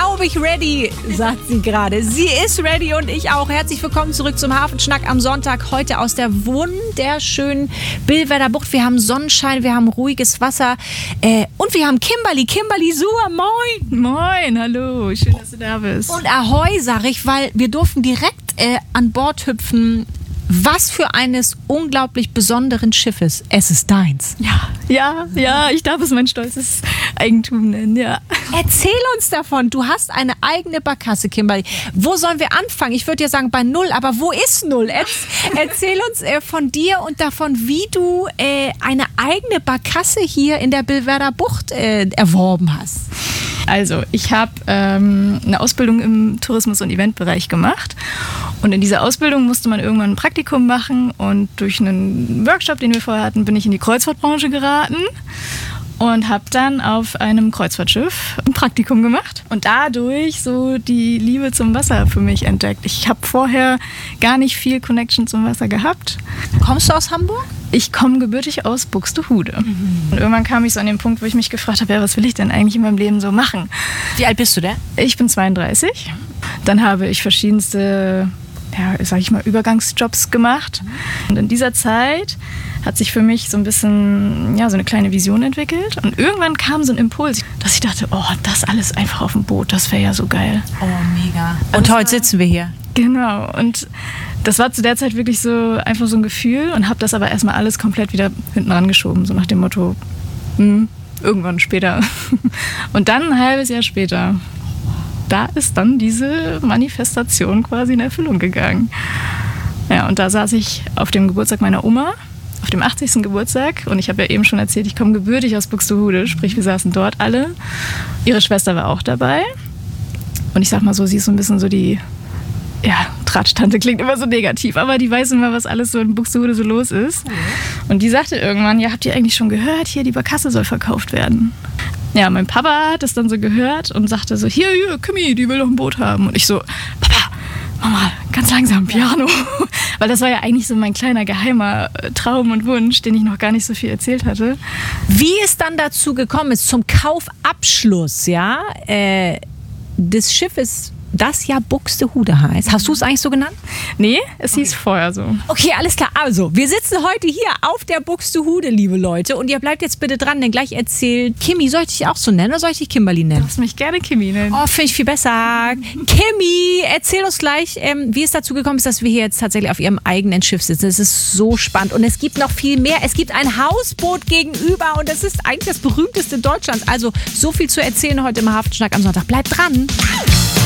glaube ich, ready, sagt sie gerade. Sie ist ready und ich auch. Herzlich willkommen zurück zum Hafenschnack am Sonntag. Heute aus der wunderschönen Billwerder Bucht. Wir haben Sonnenschein, wir haben ruhiges Wasser und wir haben Kimberly. Kimberly Suhr, moin. Moin, hallo. Schön, dass du da bist. Und Ahoi, sag ich, weil wir durften direkt an Bord hüpfen. Was für eines unglaublich besonderen Schiffes. Es ist deins. Ja, ich darf es mein stolzes Eigentum nennen, ja. Erzähl uns davon. Du hast eine eigene Barkasse, Kimberly. Wo sollen wir anfangen? Ich würde ja sagen bei Null, aber wo ist Null? Erzähl uns von dir und davon, wie du eine eigene Barkasse hier in der Billwerder Bucht erworben hast. Also, ich habe eine Ausbildung im Tourismus- und Eventbereich gemacht. Und in dieser Ausbildung musste man irgendwann ein Praktikum machen. Und durch einen Workshop, den wir vorher hatten, bin ich in die Kreuzfahrtbranche geraten. Und habe dann auf einem Kreuzfahrtschiff ein Praktikum gemacht und dadurch so die Liebe zum Wasser für mich entdeckt. Ich habe vorher gar nicht viel Connection zum Wasser gehabt. Kommst du aus Hamburg? Ich komme gebürtig aus Buxtehude. Und irgendwann kam ich so an den Punkt, wo ich mich gefragt habe, ja, was will ich denn eigentlich in meinem Leben so machen? Wie alt bist du denn? Ich bin 32. Dann habe ich verschiedenste, sag ich mal, Übergangsjobs gemacht. Und in dieser Zeit hat sich für mich so ein bisschen, so eine kleine Vision entwickelt. Und irgendwann kam so ein Impuls, dass ich dachte, oh, das alles einfach auf dem Boot, das wäre ja so geil. Oh, mega. Und heute sitzen wir hier. Genau. Und das war zu der Zeit wirklich so einfach so ein Gefühl und habe das aber erstmal alles komplett wieder hinten rangeschoben. So nach dem Motto, irgendwann später. Und dann ein halbes Jahr später, da ist dann diese Manifestation quasi in Erfüllung gegangen. Ja, und da saß ich auf dem Geburtstag meiner Oma, auf dem 80. Geburtstag. Und ich habe ja eben schon erzählt, ich komme gebürtig aus Buxtehude, sprich wir saßen dort alle. Ihre Schwester war auch dabei. Und ich sag mal so, sie ist so ein bisschen so die, Tratsch-Tante klingt immer so negativ, aber die weiß immer, was alles so in Buxtehude so los ist. Und die sagte irgendwann, habt ihr eigentlich schon gehört, hier, die Barkasse soll verkauft werden. Ja, mein Papa hat das dann so gehört und sagte so, hier, Kimi, die will doch ein Boot haben. Und ich so, Papa, Mama, ganz langsam, Piano. Weil das war ja eigentlich so mein kleiner geheimer Traum und Wunsch, den ich noch gar nicht so viel erzählt hatte. Wie es dann dazu gekommen ist, zum Kaufabschluss, des Schiffes, das ja Buxtehude heißt. Hast du es eigentlich so genannt? Nee, es hieß vorher so. Okay, alles klar. Also, wir sitzen heute hier auf der Buxtehude, liebe Leute. Und ihr bleibt jetzt bitte dran, denn gleich erzählt Kimi. Soll ich dich auch so nennen oder soll ich dich Kimberly nennen? Du darfst mich gerne Kimi nennen. Oh, finde ich viel besser. Kimi, erzähl uns gleich, wie es dazu gekommen ist, dass wir hier jetzt tatsächlich auf ihrem eigenen Schiff sitzen. Es ist so spannend. Und es gibt noch viel mehr. Es gibt ein Hausboot gegenüber und das ist eigentlich das berühmteste Deutschlands. Also, so viel zu erzählen heute im Hafenschnack am Sonntag. Bleibt dran.